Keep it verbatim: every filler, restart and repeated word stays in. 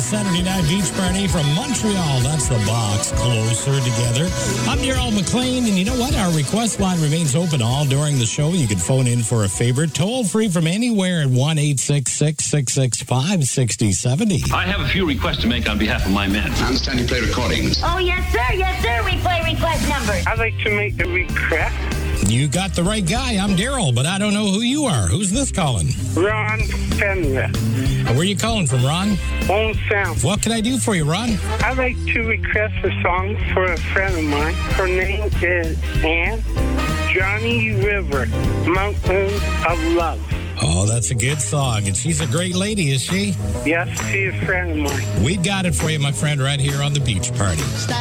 Saturday Night Beach Party from Montreal. That's the box. Closer Together. I'm Daryl McLean, and you know what? Our request line remains open all during the show. You can phone in for a favorite, toll free from anywhere at one eight six six, six six five, six zero seven zero. I have a few requests to make on behalf of my men. I understand you play recordings. Oh, yes, sir. Yes, sir. We play request numbers. I'd like to make a request. You got the right guy. I'm Daryl, but I don't know who you are. Who's this calling? Ron Fenwick. Where are you calling from, Ron? Old Sound. What can I do for you, Ron? I'd like to request a song for a friend of mine. Her name is Anne. Johnny River, Mountain of Love. Oh, that's a good song. And she's a great lady, is she? Yes, she's a friend of mine. We got it for you, my friend, right here on the Beach Party.